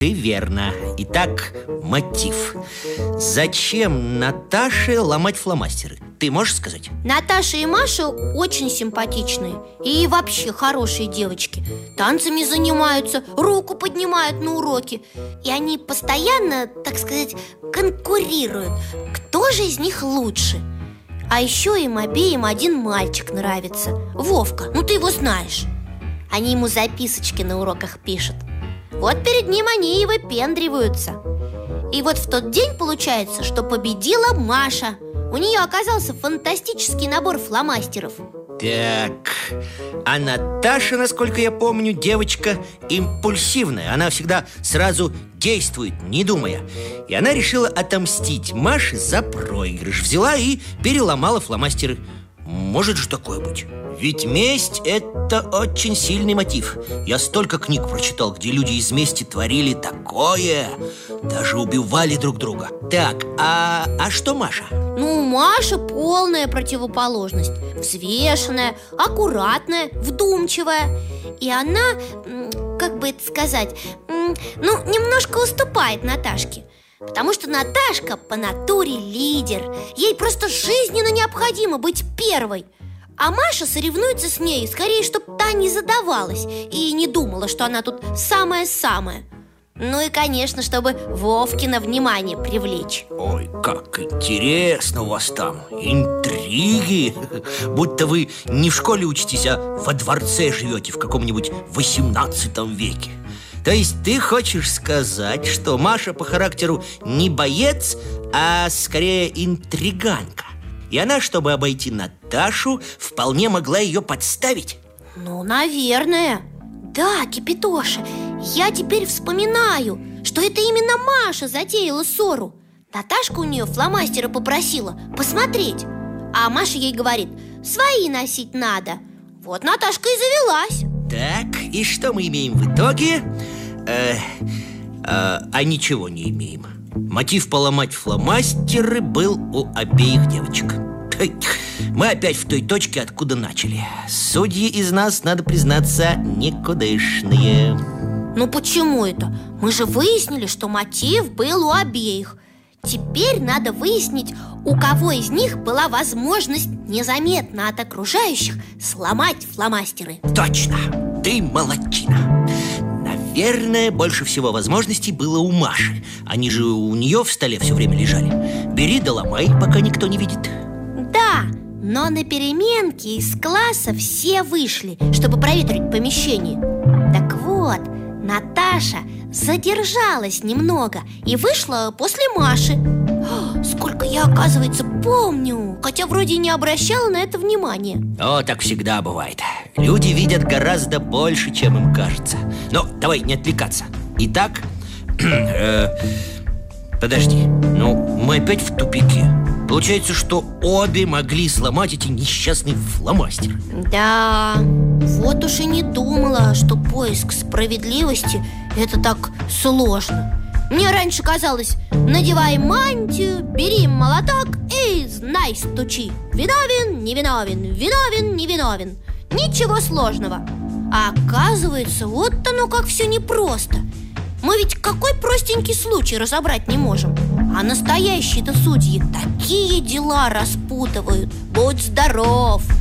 И верно. Итак, мотив. Зачем Наташе ломать фломастеры? Ты можешь сказать? Наташа и Маша очень симпатичные и вообще хорошие девочки. Танцами занимаются, руку поднимают на уроки. И они постоянно, так сказать, конкурируют. Кто же из них лучше? А еще им обеим один мальчик нравится. Вовка, ну ты его знаешь. Они ему записочки на уроках пишут. Вот перед ним они и выпендриваются. И вот в тот день получается, что победила Маша. У нее оказался фантастический набор фломастеров. Так, а Наташа, насколько я помню, девочка импульсивная. Она всегда сразу действует, не думая. И она решила отомстить Маше за проигрыш. Взяла и переломала фломастеры. Может же такое быть? Ведь месть – это очень сильный мотив. Я столько книг прочитал, где люди из мести творили такое. Даже убивали друг друга. Так, а что Маша? Ну, Маша полная противоположность. Взвешенная, аккуратная, вдумчивая. И она, как бы это сказать, немножко уступает Наташке. Потому что Наташка по натуре лидер. Ей просто жизненно необходимо быть первой. А Маша соревнуется с ней, скорее, чтобы та не задавалась и не думала, что она тут самая-самая. Ну и, конечно, чтобы Вовкино внимание привлечь. Ой, как интересно у вас там. Интриги. Будто вы не в школе учитесь, а во дворце живете в каком-нибудь 18 веке. То есть ты хочешь сказать, что Маша по характеру не боец, а скорее интриганка. И она, чтобы обойти Наташу, вполне могла ее подставить? Ну, наверное. Да, Кипятоша, я теперь вспоминаю, что это именно Маша затеяла ссору. Наташка у нее фломастеры попросила посмотреть, а Маша ей говорит: свои носить надо. Вот Наташка и завелась. Так, и что мы имеем в итоге? Ничего не имеем. Мотив поломать фломастеры был у обеих девочек. Мы опять в той точке, откуда начали. Судьи из нас, надо признаться, никудышные. Ну почему это? Мы же выяснили, что мотив был у обеих. Теперь надо выяснить, у кого из них была возможность незаметно от окружающих сломать фломастеры. Точно! Ты молодчина! Наверное, больше всего возможностей было у Маши. Они же у нее в столе все время лежали. Бери да ломай, пока никто не видит. Да, но на переменке из класса все вышли, чтобы проветрить помещение. Так вот, Наташа задержалась немного и вышла после Маши. Сколько я, оказывается, помню, хотя вроде не обращала на это внимания. О, так всегда бывает. Люди видят гораздо больше, чем им кажется. Но давай не отвлекаться. Итак, подожди, мы опять в тупике. Получается, что обе могли сломать эти несчастные фломастеры. Да, вот уж и не думала, что поиск справедливости – это так сложно. Мне раньше казалось: надевай мантию, бери молоток и знай, стучи. Виновен, невиновен, виновен, невиновен. Ничего сложного. А оказывается, вот оно как все непросто. Мы ведь какой простенький случай разобрать не можем. А настоящие-то судьи такие дела распутывают. Будь здоров!